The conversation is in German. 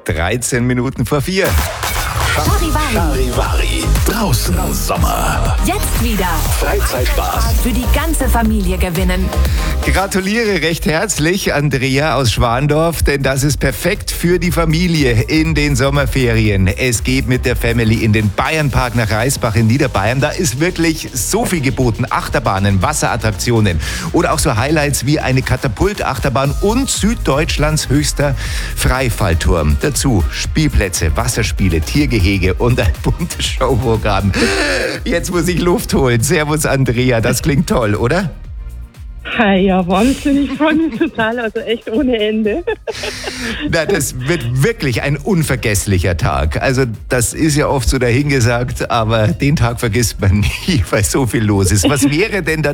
13 Minuten vor 4. Charivari. Draußen Sommer. Jetzt wieder Freizeitspaß. für die ganze Familie gewinnen. Gratuliere recht herzlich, Andrea aus Schwandorf, denn das ist perfekt für die Familie in den Sommerferien. Es geht mit der Family in den Bayernpark nach Reisbach in Niederbayern. Da ist wirklich so viel geboten. Achterbahnen, Wasserattraktionen oder auch so Highlights wie eine Katapultachterbahn und Süddeutschlands höchster Freifallturm. Dazu Spielplätze, Wasserspiele, Tiergehege und ein buntes Showprogramm. Jetzt muss ich Luft holen. Servus, Andrea. Das klingt toll, oder? Hi, ja, Wahnsinn, ich freue mich total, also echt ohne Ende. Na, das wird wirklich ein unvergesslicher Tag. Also das ist ja oft so dahingesagt, aber den Tag vergisst man nie, weil so viel los ist. Was wäre denn da